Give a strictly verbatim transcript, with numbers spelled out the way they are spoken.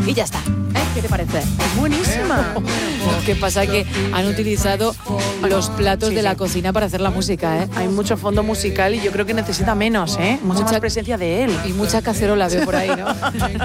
y ya está. ¿Eh? ¿Qué te parece? Es buenísima. Lo que pasa es que han utilizado los platos Sí, de sí. la cocina para hacer la música, ¿eh? Hay mucho fondo musical y yo creo que necesita menos, ¿eh? Mucha, Mucha- más presencia de él. Y mucha cacerola veo por ahí, ¿no?